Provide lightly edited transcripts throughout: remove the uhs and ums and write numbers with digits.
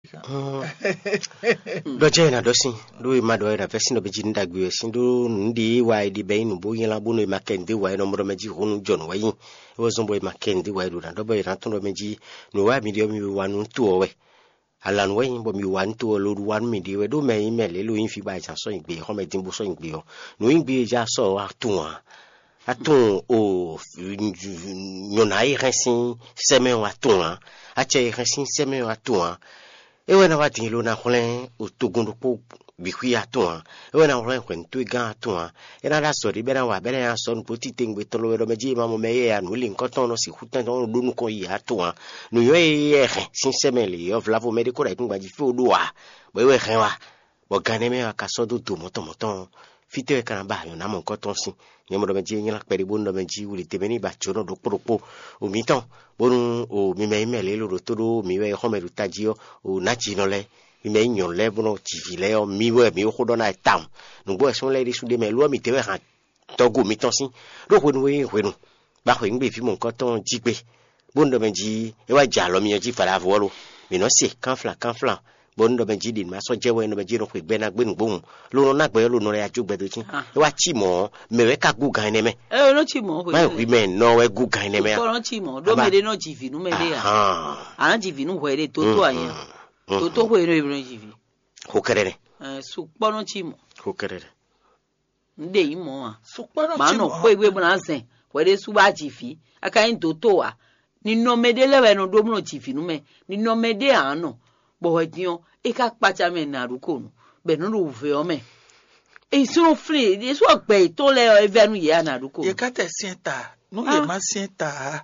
Doje na dosin do ma do era vesi no beji ndagbe sin do ndi wa di be inu bo yin la bo no makende wa no mo meji hunu jon wa yin e wo zombo makende wa do na do be ran to no meji no wa mi dio mi wa nu tu o we alan wa yin bo mi wa ntu o lo wa mi di we do me yin mele lo yin fi ba ja so yin gbe ho me din bo so yin gbe o no yin gbe ja so wa tu an atun o nyonai resin seme wa tu an a che resin seme wa tu an e wena wa tinlo na kholen o togondo po bikwi aton e wena kholen kwentu ga aton e na la so ri bera wa bera ya so no poti tengbe to lo meji ma mo meye ya no li nkan ton no si hutan ton lo nu ko yi aton no yo e sin semeli of lavo medical right ngba ji fi oduwa bo we khen wa bo gane me ka so do moto fite kan ba yo na mo nkan ton sin ni mo do meji yin la peri bo ndo meji wuli te beni ba choro do poropo o mi ton bonu o mi me mele lo to do mi we ho me ru tajio o na chi no le mi me nyon le bono tv le o mi we mi ho do na tam no bo so le ri su de me lo mi te we han togo mi ton sin do ho nu we nu ba ho ngbe fi mo nkan ton jigbe bo ndo meji e wa ja lo mi ji fara vo lo mi no se kan flan bondo meji din ma so jewe no meji ro pe gbe na gbe ngbohun lo no na gbe lo no re aju gbe do tin e wa chi mo me we ka gu gan ne me no chi mo ma wi me no we gu gan ne me ko no chi mo do me de no jivi nu me de a jivi nu we de to ayan to we no e jivi ko kerere su po no chi mo ko kerere nde yi mo a su po no chi mo ma no pe we bo na sen we de su ba jivi aka yin to a ni no me de le we no do no jivi nu me ni no me de an no bo edion e ka pacha me na ruko no be no ru ve o me e so free e so gbe to le o evenu ye na ruko ye ka te sienta no ye ma sienta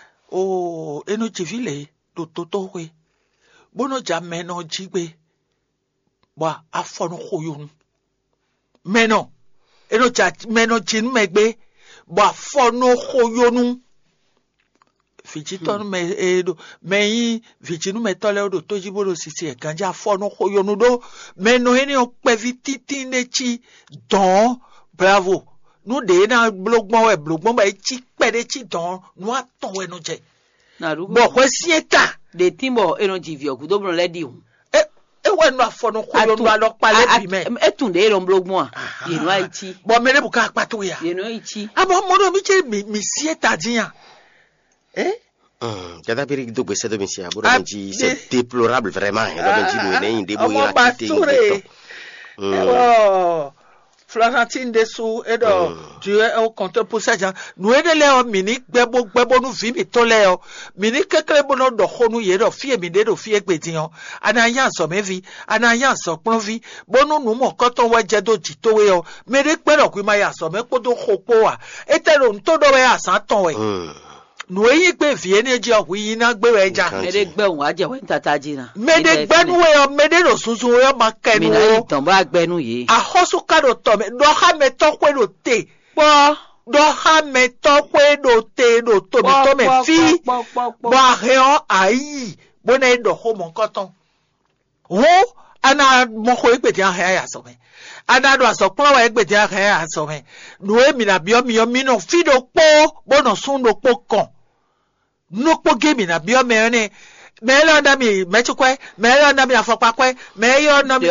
o eno chivile to we bono ja me no jigbe wa afonu khoyun meno eno cha meno chin megbe wa afonu khoyun Fichiton me edo me fichinu me tole do tojibo do sisi e ganja fono khoyonu do me no eni o pevititi nechi don bravo nu de na blogmo ba chi pede chi don nu aton we no je na rugo bo ko sieta de timbo eno jivi okudo bro le di hun e we no afono khoyonu alo pale bi me etun de ero blogmo a ye no aichi bo me le buka pato ya ye no aichi abo mo do mi che mi sieta dian Cada période de gbèsè de monsieur Abouraji c'est déplorable vraiment Abouraji nous né inde bo ira tite Florentine Dessou et Dieu au compte pour ça nous aider les mini gbebo nous vi mi to le mini kekere bono do khonu ye do fie mi de do fie gbedian anayan so me vi anayan so pon vi bonu nu mo koton wa je do ti to we o me de pe ro ku ma ya so me po do khopo wa etero nto do we asan ton we no yi gbe vie ne je oku yi na gbe we ja me de gbe won aje we tata jina me de gbenu we o me de do sunsun we o ma kenu mi na itan ba gbenu yi a hosu ka do to me do ha me to kwe do te po do ha me to kwe do te do to me fi ba he o ayi bo na do ho mo koton wo ana mo ko igbe ti a he ya so me ana do aso pon wa igbe ti a he ya so me no e mi na bi o mi no fi do po bo no sun do po kan no po game na bi o me ne me lo nda mi me chukwe me lo nda mi afopa kwe me yo na mi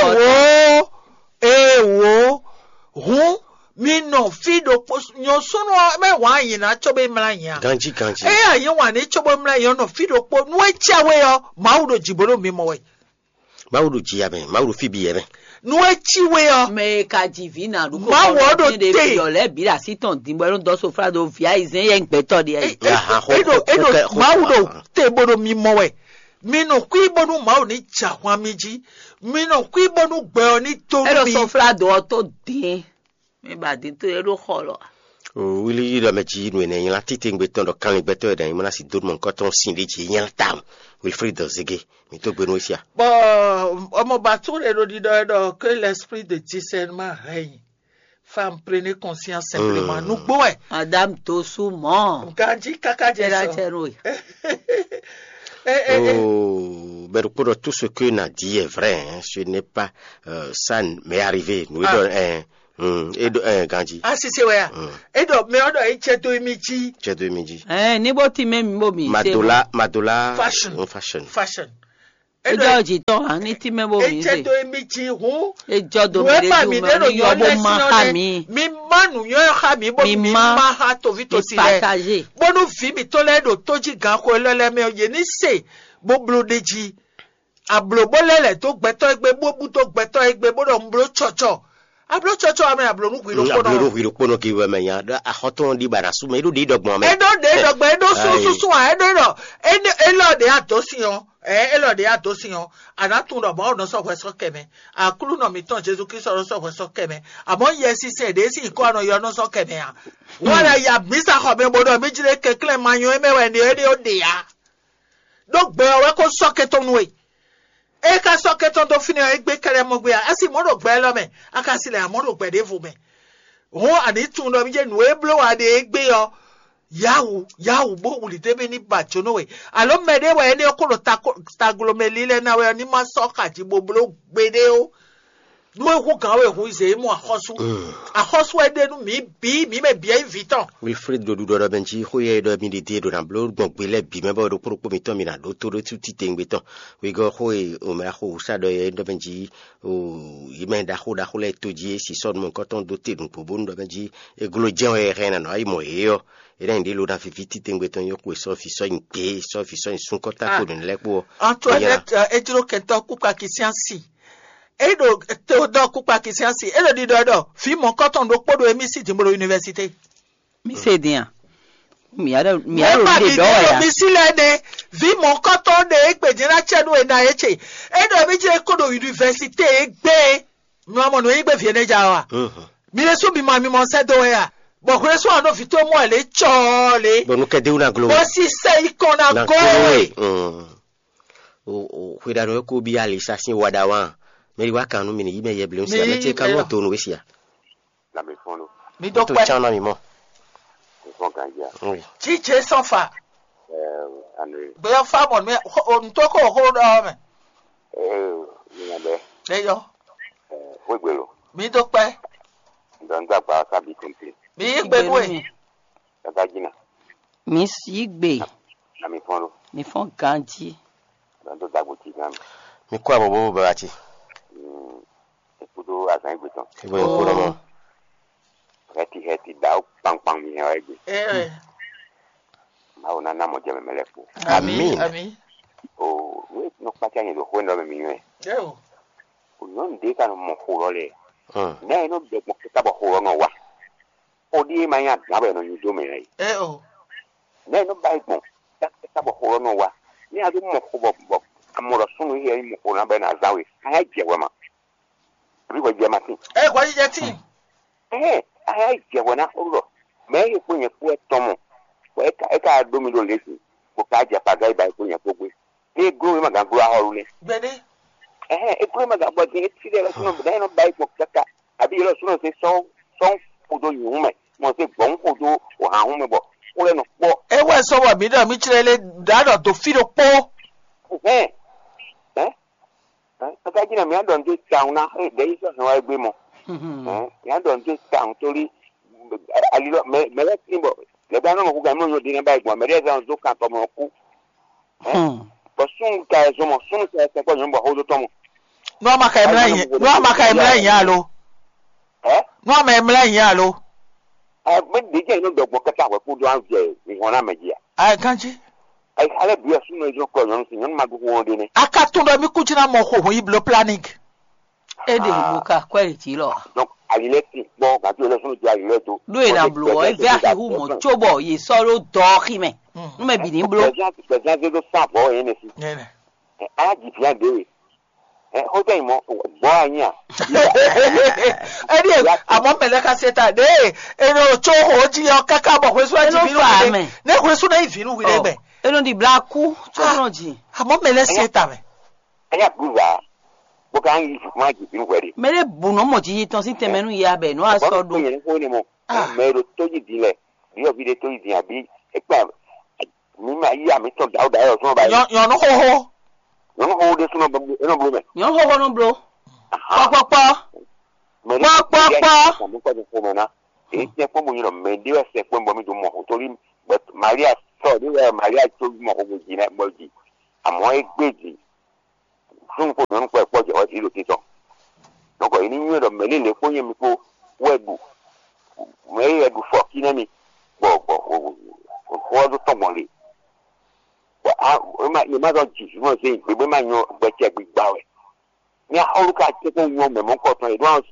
wo hu mi no fi do po nyo sunu me wa yin na chobe mra yin ganji ayin wa ni chobe mra yin no fi do po no echa we yo maudo jiboro mi mo we maudo ji ya be maudo fi bi ye be no echi we yo me ka jivi na ruko ma wo do de te yo le bi la siton dimbo ero do so fra do via izen ye npeto de edo maudo te bodo mi mo we mi no kwi bonu mau ni chakwa miji mi no kwi bonu gbe oni to mi ero so fra do to din me ba din to ero kholo o wili do meji nu ne yin la tite ngbe ton do kan ngbe to da yin na si do mo nkan ton sin de ji yin tam Wilfried Zege mi to gbe no sia bo omo ba to le do que l'esprit de discernement règne femme prenez conscience simplement nous gbo we madame to sumo ganji kaka je so Oh, mais pour tout ce que Nadi est vrai, hein, ce n'est pas ça m'est arrivé. Nous Ganji. Ah si c'est ouais. Et donc mais on doit y cheto midi. Cheto midi. Ni boti même bomi. Madola fashion. Ejo jito ani ti mebo mi se. Echedo emichi hu. Ejo do We mi pa le mi du deno ma yo bo ma ha mi. mi. Mi manu yo ha mi bo Mi mi ma. ma ha to vito Mi si le. partager. Bonu fi mi to le do toji gan ko lele me ye ni se. Bo blo deji. Ablo bo lele to gbeto egbe bo bu to gbeto egbe bo do mblo chocho. Ablo chocho ame ablo nu kwiro ko ablo no. kwiro ko no ki we me ya da ahoton di barasu me do di dogmo me Edo de dogba edo su a edo no. Elo de atosiyan. Elo de atosiyan. Anatun do ba odon so kweso keme. Akulu no mi ton Jesu Kristo so kweso keme. Amo yesi se de si ko ano yo no so keme ya. Wala ya misa ko be bodo mi jire kekle manyo emewe ni ede ode ya. Dogbe we ko soketon we. E ka soketon do fini egbe kere mo gbe ya. Asi mo do gbe lo me. Aka sile mo do gbe de fu me. Ho ani tun do mi je nu e blow ade egbe yo. Yawu bo ulitebe ni bachono we. Alo mede we ene okolo taglomelile na we ni masoka ti boblo gbede o. No ku kan we ku ise mu ahosu. Ahosu ede nu mi me bia invitant. Wilfred do do benji ho ye do mi de do na blo gbogbe le bi me ba do pro mi to mi na do to tu ti tengbe ton. We go ho e o me ho sa do ye do benji o yime da ho le toji si son mon coton do te dun po bon do benji e glo jen e rena no ai mo yo. Ere ndi lo da fi ti tengbe ton yo ku so fi so npe so fi so sun kota ko den lepo. Antoinette ejiro kento kupa kisiansi. Edo Theodore kupa kisiansi. Edo di do fi mon coton do podo emisi ti mo université. Mi se dia. Mi ada de do ya. Mi sile de vi mon coton de ekpejira chenu e na eche. Edo mi je kodo université egbe. Mi amo no egbe fi eneja wa. Mi le so bi ma mi mon se do ya. Bo kure so ando fi to mo le chole. Bo no kede una glo. Bo si se ikona go. O huida no ko bi ali sa sin wada wan. Meri wa kanu mi ni yime ye blon si na te ka mo to no we sia. La me fono. Mi do To pe. chana mi mo. Son ganja. Oui. Chiche sofa. Anu. Be yo fa mon me on to ko ho do me. Ni na be. Le yo. Wegbelo. Mi do pe. Don gba pa ka bi tempe. Mi gbe nu e. Ka jina. Mi si gbe. La me fono. Mi fon ganji. Don to dagbo ti gam. Mi kwa bobo barati. Ekudo asan gbe ton. Ibo yo ko mo. Heti da pang mi ha egbe. Ma ona na mo je me lepo. Amin. Amin. O we no pa cha yin do ho no me yun. Yo. O no de ka no mo ho le. Mm. Na no de mo ka ba ho no wa. O di ma ya na ba no yu do me ai. Na no ba ikmo. Ta ba ho no wa. Ni adu mo ho bo amoro sunu ye mo ho na ba na zawe. Ha je wa ma. Bi wa je ma tin. Kwa je tin. Ai je wa na ho ro. Me ye ko ye ko tomo. Eka domi do lesi. Ko ka ja pa ga ba ko ye ko gbe. Ni gro ma ga gro ahoro le. Gbede. E gro ma ga bo ti ti de sunu be no ba ko kaka. Abi lo sunu se so podo yun me. Mo se gbon podo o ha hun me bo. O le no po. E we so wa mi da mi chirele dado to fi do po. Ka jina mi andon do town na e de iso no wa gbe mo. Ya andon do town tori alilo me le timbo. Le ba no ko ga mo yo de na ba igbo me de za zo kan to mo ku. Bo sun ka zo mo sun se ko yo mo ho do to mo. No maka emla yin. No maka emla yin alo. No ma emla yin alo. Me de je no dogbo kata we ku do an je ni wona meji. Ai kanji. Ai ale bi asu no jo ko yo sin ma du wo de ni. Aka tun do mi ku jina mo ho iblo planning. Ede buka kweliti lo. Donc alileti bon ka ti o le sunu jo alileto. Do e na blo e ve ahi hu mo chobo ye soro do khime. Nu me bi ni blo. Bejan de do sa bo yin ni si. Nene. A ji fi ande. Ho te mo bo anyi a. Edi amo mele ka seta de eno cho ho ji yo kaka bo kwesu aji bi nu. Ne kwesu na ifinu wi be. Eno di blaku cho ji. Amo mele seta me. Aya buza. Bo kan yi ma ji bi nu kweri. Mele bunu mo ji ton si temenu ya be no aso do. Me ro to ji dile. Bi o bi de to ji din abi e pa mi ma yi ami to da yo so ba. Yo no ho. No ho de sunu eno blo me. Yo ho no blo. Po. Mo ko de fo na. E ti po mo yiro me de se po mo mi do mo tori but Maria so de Maria to mo ko ji na mo ji. Amo e gbeji. sun ko non ko po jo ti lo ti so no ko ni nyo do mele le ko yemi ko webu me yedu fo kinani bo ko do to mo le ma ni ma do ji mo se pe ma yan gbe che gbe gba we ni oruka ti ko yan me mo ko ton e do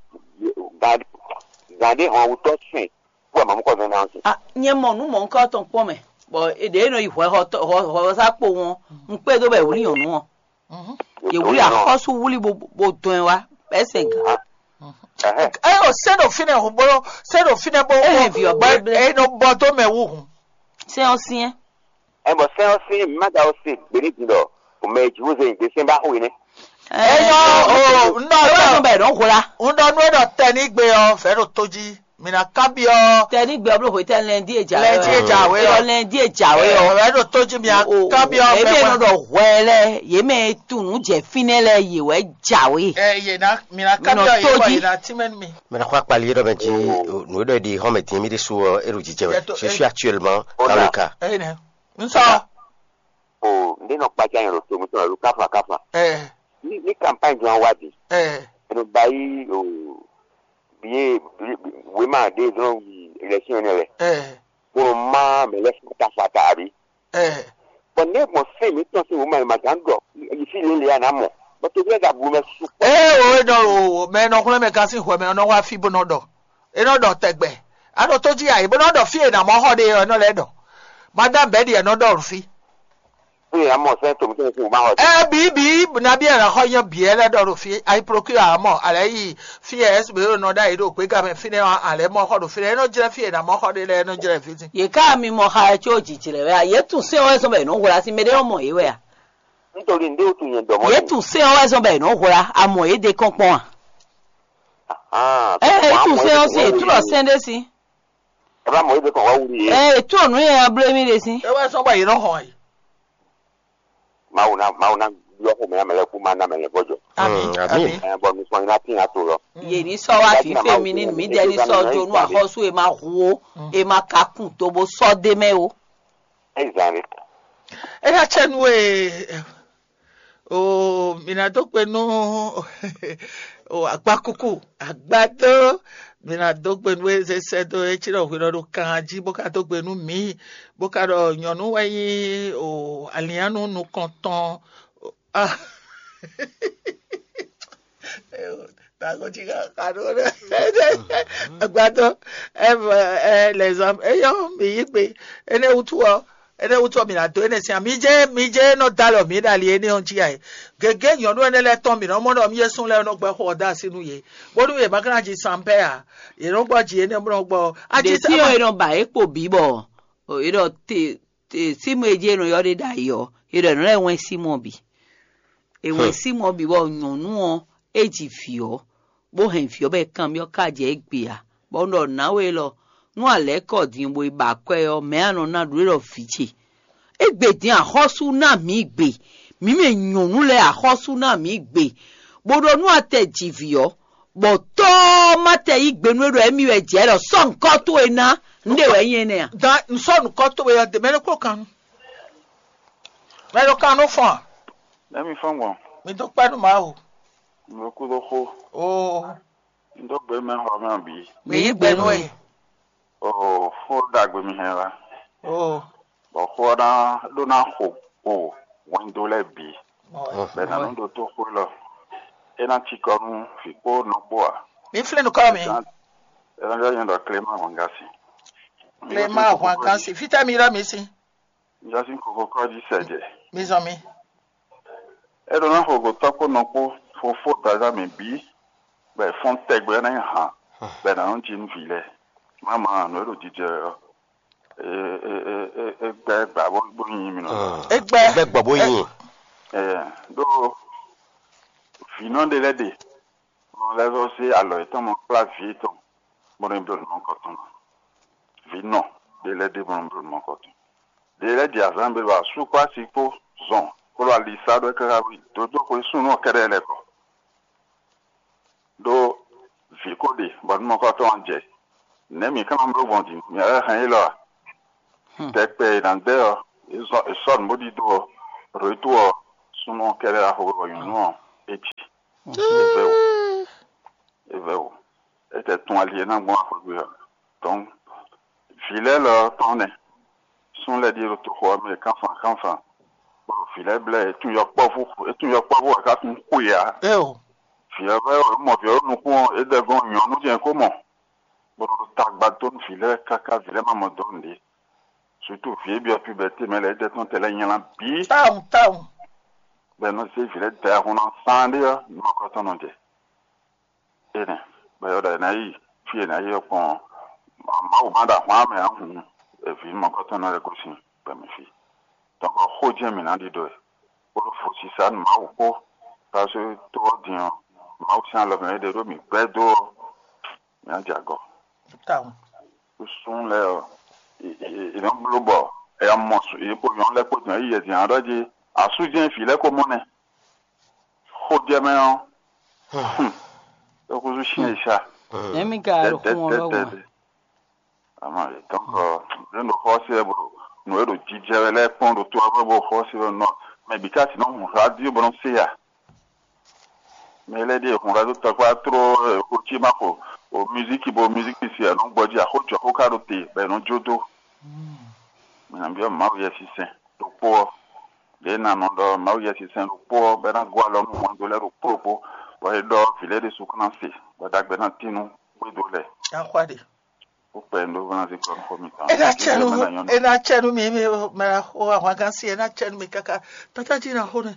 gade on to sin wa ma mo ko na so nye mo nu mo nko ton po me bo ede no ihwe ho sa po won npe do be wuri yan nu won ye wuri akoso wuli bo ton wa pese ga send of fine hoboro send of fine bo no bo to me wu se on sien e bo se o si ma da o si beri do o me ju ze de se ba hu ni no no be don kula ndo no do teni gbe o fe ro toji mina kabi o teni gbe oblo ho ten lendi eja we o lendi eja we o fe ro toji mi kabi o e be no do wele ye me tunu je finele ye we jawe ye na mina kabi o ye na timen mi Mais quoi parler de benji nous doit dire homme timi de sous erudije je suis actuellement dans le cas nsa o ndi no pa kan ro to mo to ru kafa ni campagne do wadi no bayi o biye we ma de do election ele ko ma me le ta fatari bon ne mo se mi to se wo ma gando yi fi le ya na mo but to be that woman su o do me no kule me kan si ho me no wa fi bo no do e no do tegbe ado to ji ai bo no do fi na mo ho de no le do madam be de no do fi ya mo se to mo se ma ho bi na bi era ho yan bi ele do fi ai procure amo ale yi fees be no da ido pe ga me fi ne ale mo ho do fi no jira fi na mo ho de le no jira fi tin ye ka mi mo ha cho jijire we ye tun se o so be no hura si me de mo ye we a nítorí ndé o tun yen do mo ye tun se o so be no hura amo ye de konpon tun se o se tu lo sende si e ba mo ye de kon wa wuri tu onu ye abule mi de si e wa so ba yi no ho yi mauna yo ko me na mele ku ma na mele bojo amin bo mi so ina tin atoro ye ni so wa fi feminin mi de ni so jonu ahosu e ma huo e ma kakun to bo so de me o exactly e na chenwe o mina to pe no o agbakuku agbado mina to pe no se to e chiro hwe do kan ji bo ka to pe no mi bo ka do yonu wayi o alianu no konton tago chiga karo agbado les hommes yo mi pe ene utu mi na to ene si mi je no dalo mi dali ene onji ai gege yonu ene le ton mi no mo do mi yesun le no gbe ho da sinu ye bodu ye makana ji sampe a ye no gbo ji ene mo gbo aji ti o eno ba epo bibo o iro ti si mo eje no yo de da yo iro no le wen si mo bi ewe si mo bi bo yonu o eji fio bo hen fio be kan mi o ka je gbe a bo no na we lo nu ale ko din bo iba kwe o me anu na du ro fiche egbe din ahosu na mi gbe mi me yonu le ahosu na mi gbe bodo nu ate jivio bo to mate igbe nu ro emi we je lo so nko to ena nde we yen ne a da nso nko to we de me ko kan no fun let me phone one mi to pa no ma o mo ku do ho o ndo gbe me ho ma bi mi gbe no e o ho da gbe mi hen la o bo ho da do na ho o won do le bi be na ndo to ho lo e na ti ko mu fi ko no bo a mi fle no ka mi e na ja ndo klema wangasi klema wangasi fita mi ra mi si jasin ko ko di seje mi zo mi e do na ho go to ko no ko fo da za mi bi be fon tegbe na ha be na on ti nfi le mama no ro dije gbe gba bo yin mi no egbe gbabo yin do finon de lede on les aussi alors étant mon classe vite mon emblo mon coton finon de lede mon emblo mon coton de lede azambe ba su kwa sipo zon ko la lisa do ka wi do ko su no kere le ko do vi ko de bon mon coton je ne mi kan mbro bondi mi han ilo tekpe dan de so mo di do roito su no kere a ho go yunu Eveo. Était ton allié dans moi. Donc, filet leur tourné. Sont les dire tout quoi, mais qu'enfant. Bon, filet blé, tu y a pas vous, à quatre couillards. Filet, moi, nous pouvons aider nous tiens comment. Bon, le tag bâton, filet, caca, vraiment me donne. Surtout, filet, bien puberté, mais les détentes, elle y a un bi. Taon. Ben, non, c'est filet, terre, on en sent, nous, quand on en dit. Et, ben, il y a naïf, filet, naïf, qu'on, et puis, mon quand on a les cousins, ben, mes filles. Donc, on a dit, mais, deux. Pour le fou, si ça, parce que, toi, dis, ma aussi, on l'a mis de l'eau, mais, ben, d'eau, mais, un diago. Taon. Ce sont les, il ont le bord, et à mon sou, et pour yon les potes, il y a dit, on a dit, à soutien, filet, comme on est. Faut dire, mais, donc, je suis ça. Donc, nous forcer, nous avons dit, les ponts de toi, forcer, non, mais because sinon, on radio, bon, c'est ça. Mais les deux, on radio, t'as pas trop, au Timako, aux musiques, ici, non, body, à haute, au caroté, ben, non, jodo. Mais, bien, Maria, si c'est, le poids, les nanos, Maria, si c'est, le poids, ben, à Gualon, on doit le propos, ouais, d'or, filet de soucnancé, bah, Benantino, oui, dolé. Ah, quoi, ena chenu mimi mara wa wagansi ena chenu mikaka tata jina hone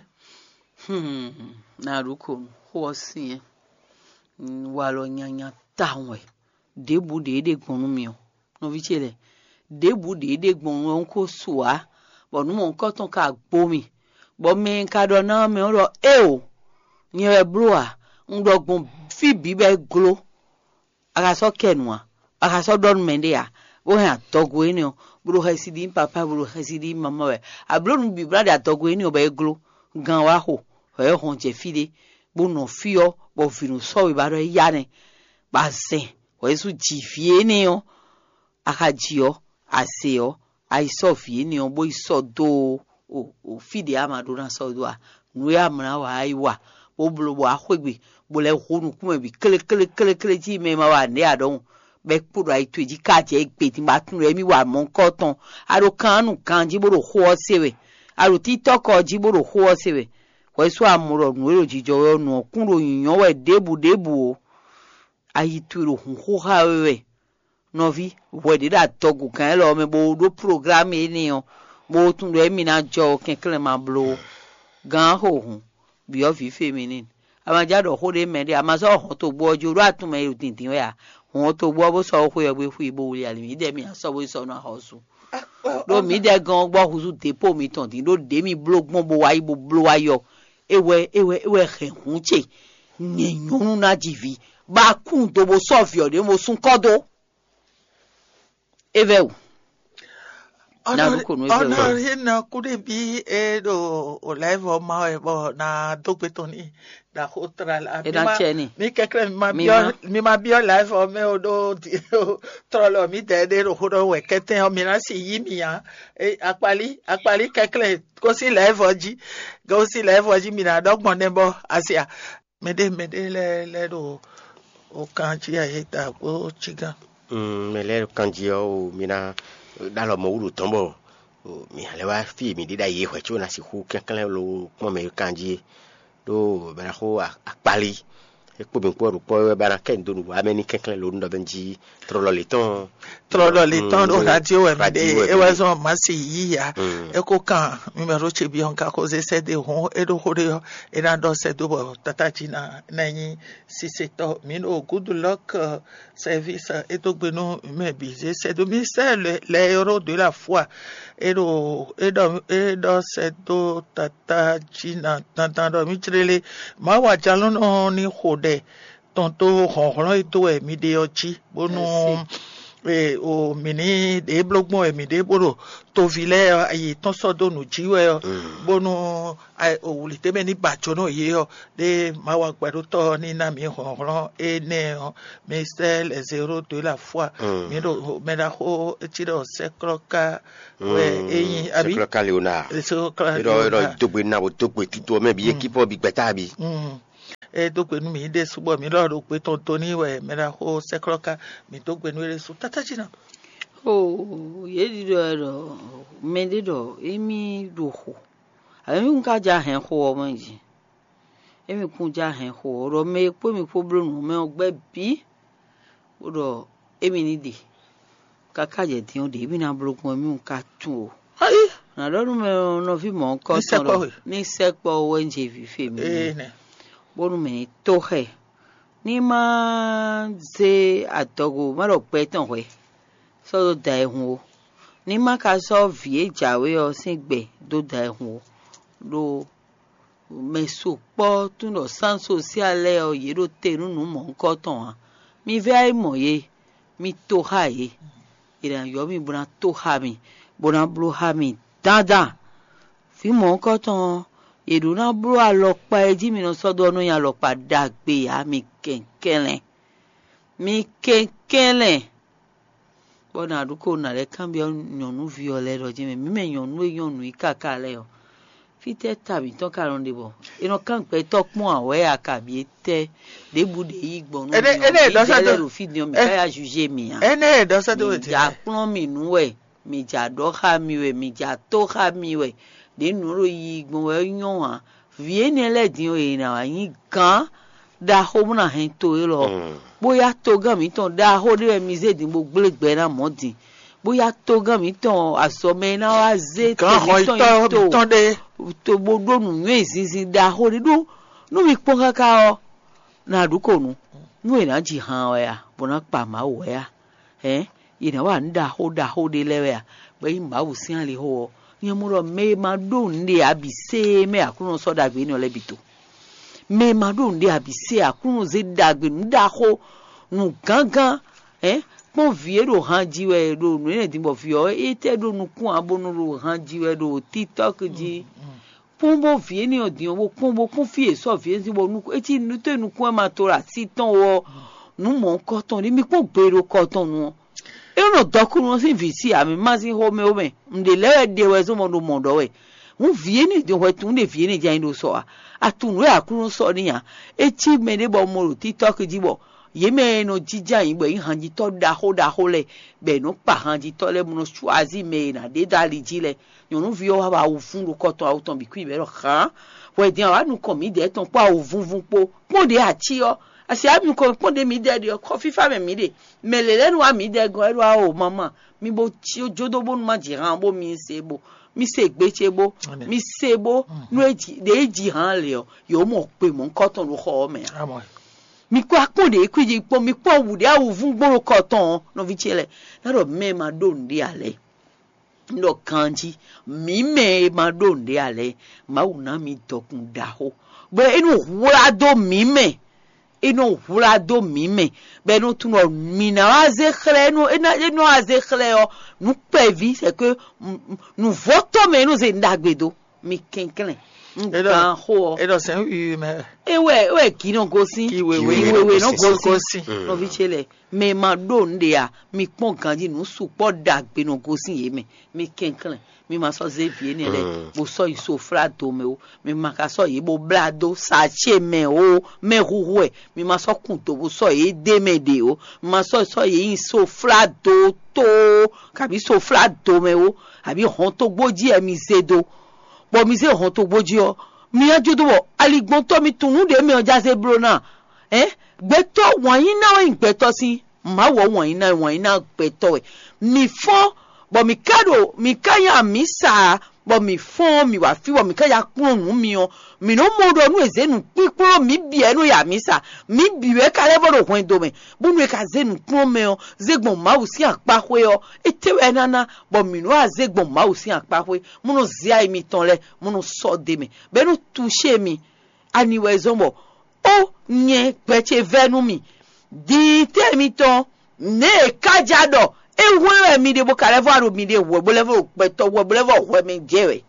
na ruko ho si walo nyanya tawe debu de gbonu mi o no vi chele debu de gbonu ko suwa bonu mo nkan ton ka gbo mi bo mi ka do na mi ro o nyewe bloa ndogbon fi bibe glo aga so kenwa aga so don mendia o ha togo eni o buru hasidi papa buru hasidi mama we ablo nu bi brother togo eni o ba eglo gan wa ho e hon je fide bo no fio bo finu so we ba ro ya ne ba se o esu ji fie ni o aka ji o ase o ai so fie ni o bo iso do o fide amado na so do a nu ya mra wa ai wa bo blo bo ahwegbe bo le honu kuma bi kele ji me ma wa ne adon be kpuru ai tuji ka je gbe ti ma tun re mi wa mo nko ton aro kanu kan ji boro ho sewe aro tiktok o ji boro ho sewe we so amuro nu ero jijo nu okunro yiyan we debu o ayi turo hun ho ha we novi we de da togu kan lo me bo do program ni o bo tun re mi na jo kenkele ma blo gan ho hun bi o fi feminine amajado ho de me de amaso ho to gbo ojo ru atun me tintin we a won to gbo bo so ho egbe fu ibo uri ali mi de mi aso bo so na hosu do mi de gan gbo husu depo mi ton tin do de mi blogbon bo wa ibo blo wa yo ewe rehun che nyenu na jivi ba kun to bo so fi ode mo sun kodo ewe Ona hina kude bi edo o live o ma e bo na dokbetoni da hotra la mi kekre mi ma bio live o me odo trolo mi de ro horo we keten o mi na si yimi ya akpali kekre ko si live oji mi na dogbon ne bo asia mede le do o kanji ayeta ko chiga me le kanji o mi na dalo mo ulu tombo mi halewa fi mi dida ye hwecho na siku kenkele lo mo me kanji do bana ho akpali ekpo bi npo rupo bana kendo nu ameni kenkele lo ndo benji trolo le ton do radio e wazo masi yiya eko kan numero chebi onka ko ze sede ho edo hore e na do sedo bo tatachi na nanyi siseto mi no good luck service edo gbenu me bi ze sedo mi le euro de la foi edo sedo tatachi na tantando mi trele ma wa jalon oni hode tonto honro ito e mi de ochi bonu o mini de blogbon e mi de boro to vile ayi ton sodo nu jiwe bonu o wulite me ni bacho no ye o de ma wa gbado to ni na mi honro e ne o me sel zero de la foi mi do me da ho tiro sekroka we eyin abi sekroka leonard ro dogbe na wo dogbe tito me bi ekipo bi gbeta bi tó gbẹnu mi dé súbọ̀ mi lọ́rọ̀ pé tó ní ìwẹ̀ mẹ́ra ó sẹ́kọ́rọ́ká mi tó gbẹnu eré sùn tátá jìnnà. Ye dido medido emi doho. Ami unka ja hen ho omanji. Emi kun ja hen ho ro me po mi problem me ogbe bi. Odo emi ni di. Kaka je tin o de emi na blokun emi unka tun o. Ayi. Na do me no fi mo nko ton ni sepo wenje fi fe mi. Ne. Bonu me to he. Ni ma ze atogo ma ro pe tan we. So do da ehun o ni ma ka so vie jawe o sin gbe do da ehun o lo meso po tun lo san sociale o ye ro te nunu mo nko tan mi ve ai moye mi to ha ye ira yo mi buna to ha mi buna blu ha mi dada fi mo nko tan edu na blu alopa eji mi no so do nu ya alopa dagbe ya mi kenkele bona duko na le kambia nyonu viole ro jime mi me nyonu ikaka le o fite tabi to karonde bo ino kan pe to pon awe akabi te debude igbo no ene do sa do fi ni o mi ka juger mi ya ene do sa do ti ja pon mi nu we mi ja do ha mi we mi ja to ha mi we de nu ro igbo we yon wa vie ni le din o ina wa yin kan da ho na hen to lo bóyá tó gan mi tán dá ho de mi ze din bo gbelegbe na modin bóyá tó gan mi tán asome na wa ze kan ho ito de to bodo nu nwe sinsin dá ho de do nu mi pon kaka o na duko nu e na ji han o ya bona pa ma o ya ina wa nda ho de lewe ya be ma wo sin ale ho ni mo ro me ma do nde abi se me akuno so da gbe ni ole bito me madon de abise akunu ze dagbe nda ho nu gangan pon vie do hanjiwe do nu ne dimbo fio ete do nu kun abonu ro hanjiwe do TikTok ji pon bo vie ni odin owo pon bo kun fie so vie si bo nu eti nu te nu kun ma tora si ton wo nu mo nko ton ni mi pon gbero ko ton nu e no dokun si visi ami ma si ho me o me nde lewe de we so mo do mo do we un vie ni de ho tun de vie ni jan do so atunu e akunu so ni ya echi me de bo mo TikTok ji bo ye me no jija yin gbe yin hanji to da ho le be no pa hanji to le mo choisi me na de dali ji le yonu vi o wa wo fun ro ko to auton bi ku ibe ro kan we di wa nu ko mi de ton pa o vunvun po de achi o asi ami ko po de mi de ko fifa me mi de melele nu wa mi de go ero o mama mi bo chi ojodo bo nu ma ji ran bo mi se bo mi se gbechebo mi sebo nu eji de eji han le o yo mo pe mo nkoton ro ho me mi ko aponde ekwiji po mi po wude awu fun gboro koton no vi chele na ro me ma do ndi ale ndo kanji mi me ma do ndi ale ma una mi dokun daho bo enu wura do mi me inu wura do mi me be no tun o mi na wa ze khle no enu a ze khle o nu pevi c'est que nous votons mais nous ndagbedo mi kenkele nkan ho e do se me we ki no go sin we no go sin no vi chele me ma do nde a mi pon kanji nu su po dagbe no go sin ye mi kenkele mi ma so ze vie ni le bo so iso frato me o mi ma ka so ye bo blado sa che me o me huwe mi ma so kun to bo so ye de me de o ma so ye iso frato to kabi so frato me o abi hon to gboji e mi zedo bo mi ze hon to gboji o mi ajodo bo aligbon to mi tunu de mi oja se bro na gbeto won yin na won gbeto si ma wo won yin na gbeto mi fo bo mi kado mi kaya misa bo mi fon mi wa fi bo mi kaya kunun mi o mi no modo nu ezenu pipuro mi bi enu ya misa mi biwe kale bodo hwen do me bunu e ka zenu kun me o zegbon ma usi apa hwe o etewe nana bo mi no azegbon ma usi apa hwe muno zia mi ton le muno so de me be no toucher mi aniwe zombo o nye peche venu mi di te mi ton ne kajado ewe mi de bo kale vo aro mi de wo bo level pe to wo bo level wo mi jewe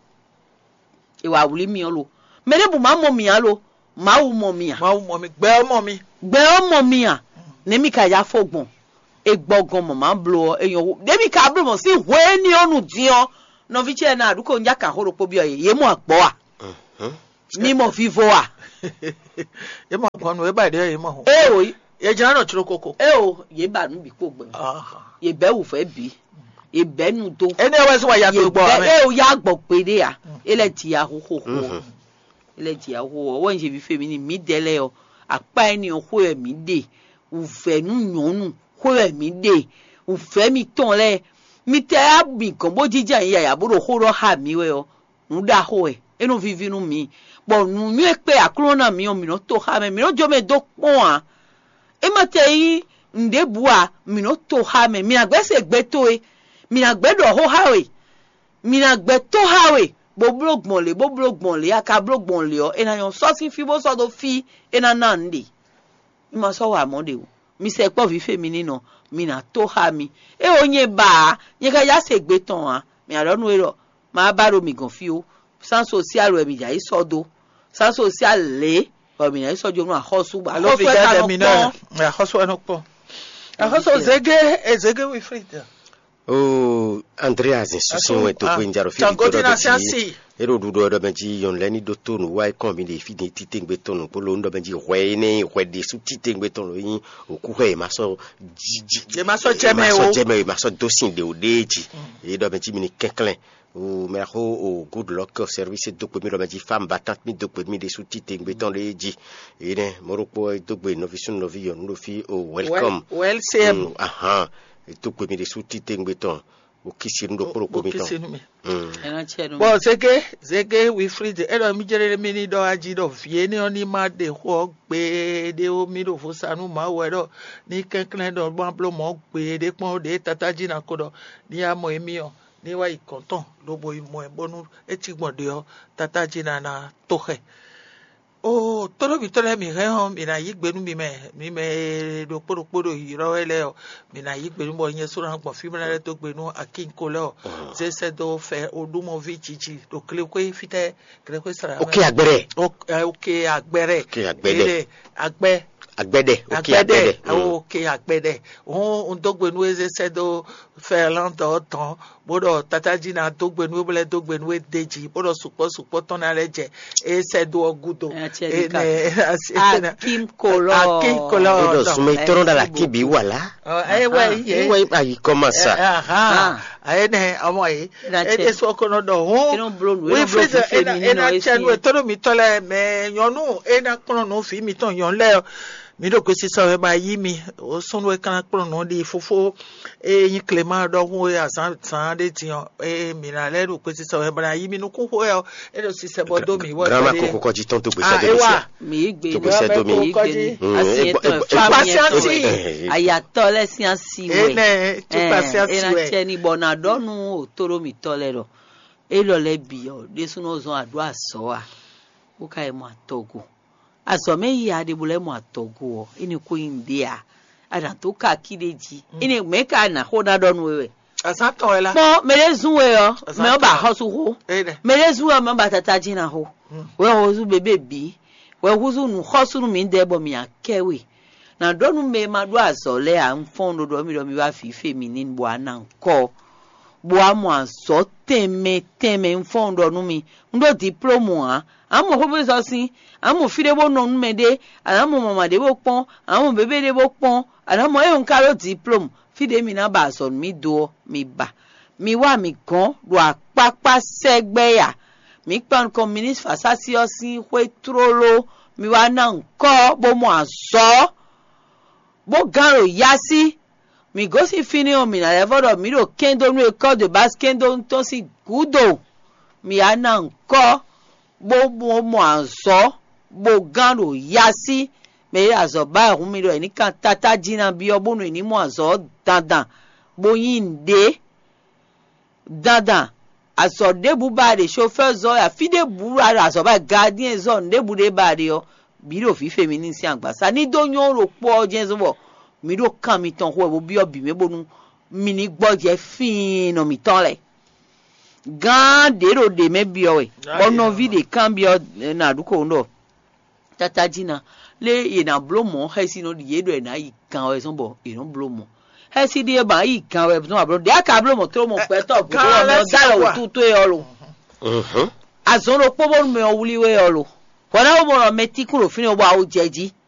e wa wuli mi o lo mere bu ma mo mi alo ma wu mo mi gbe omo mi a ne mi ka ya fogbon e gbogan mo ma blo eyan de mi ka blo mo si we ni onu dion no vi che na aduko nja ka horo po bi oye ye mo apo a mi mo fivo a ye mo Kono e ba de mo. o E jina no chiro koko. o ye ba nu bi ko gbe ye be wo fe bi ye be nu do Ene wa so wa ya to gbo ame. o ya gbo pe de ya ele ti ya ho ele ti ya ho won je bi fe mi ni mi dele o apa eni o ho e mi de u fe nu nyonu ho e mi de u fe mi ton le mi te abi kan bo jija ya ya bo ho ro ha mi we o nu da ho e enu vivi nu mi bo nu mi e pe akuro na mi o mi no to ha me mi no jo me do pon a e ma te yi nde bua mi no to ha me mi agbese gbe to e mi agbedo ho ha we mi agbe to ha we bo blogbon le aka blogbon le o ena yon so sin fi bo so do fi ena na ndi mi ma so wa mo de o mi se po fi fe mi nino mi na to ha mi e onye ba ye ka ya se gbe ton a mi aronu ero ma ba ro mi gan fi o san social e mi ja isodo san social le o mi na isojo nu a hosu ba Lo fi da mi na. Ya hoso enokpo. Hoso zege we free. o Andreas susin we to gbenjaro fi Tangoti na siasi. ero dudo do benji yon leni do tonu wa kon bi de fi ni titengbe tonu polo ndo benji hwe ni hwe de su titengbe tonu yin oku hwe ma so Je ma so cheme o. ma so dosin de odeji e do benji mi ni kenklen o me o good luck service do pe mi do benji femme battante mi do pe mi de su titengbe ton le ji e ne moropo do gbe no vision no vi yon no fi o welcome Well same. to pe mi de su titengbe ton o kisi ndo poro ko mi ton ena chedo Bo zege we free the ero mi jere mi ni do aji do fie ni oni ma de ho gbe de o mi do fo sanu ma we do ni kenklen do bon plo mo gbe de pon de tataji na kodo ni amo emi o ni wa ikonton lo bo imo e bonu e ti gbode o tataji na tohe o toro bi tole mi re hon mi na yigbenu mi me do poro iro ele o mi na yigbenu bo yen so ran pon fi mi na to gbenu akin ko le o ze se do fe odumo vi chichi do kle ko fite kle ko sara okay agbere okay agbere agbede okay agbede o do gbenu ze se do fe lan do ton bodo tataji na do gbenu bele do gbenu deji bodo supo ton na leje e se do ogudo Akim Kolo edo sume toro da la kibi wala we ayi comment ça ene amoy e so kono do ho we freeze ena chenu toro mi tole me yonu ena kono no fi mi ton yon le mi do ko si so ba yi mi o so no kan kono no di fofo e yin clement do ho ya san de ti mi na le do ko si so ba yi mi no ko ho e do si se bo do mi wo grandma koko ko ji ton to gbese de mi gbe to gbese do mi patience ayato le siansi we ene tu patience we ena cheni bona donu otoro mi tolero e lo le bi o de suno zon ado aso a o kai mo atogo aso me ya de bule mo atogo ini ko india ada to ka kideji ini me ka na hoda donu we asato ela mo melezu we o me ba hosu ho melezu me ba tataji na ho we hosu bebe bi we hosu nu hosu mi ndebo mi akewe na donu me madu aso le a nfondo do mi wa fi feminine bo ananko bo amo aso teme nfondo nu mi ndo diploma amo ho be so sin amo fi de bo no nu me de amo mama de bo pon amo bebe de bo pon amo e on karo diploma fi de mi na ba so mi do mi ba mi wa mi gan do apapa segbe ya mi pan communist fasasi osin hwe trolo mi wa na nko bo mo aso bo garo yasi mi go si fini o mi na level mi ro kendo nu école de base kendo to si gudo mi ana nko bo mo aso bo garo yasi me aso ba hu mi ro ni kan tata jina bi obunu ni mo aso dandan bo yinde dandan aso debu ba de chauffeur zo ya fi debu ara aso ba gardien zo debu de ba de o bi ro fi feminine si agbasa ni do yan ro po jenzo bo mi do kan mi ton ho bi obi me bonu mi ni gboje fin no mi ton le gan de ro de me bi o we bono vi de kan bi o na duko ndo tata jina le ye na blomo he si no di edo e na yi kan o so bo e no blomo he si de ba yi kan we so abro de aka blomo tro mo pe to bu o me da lo tutu e olo azoro po bo me o wuli we olo wona o mo meti kuro fini o ba o jeji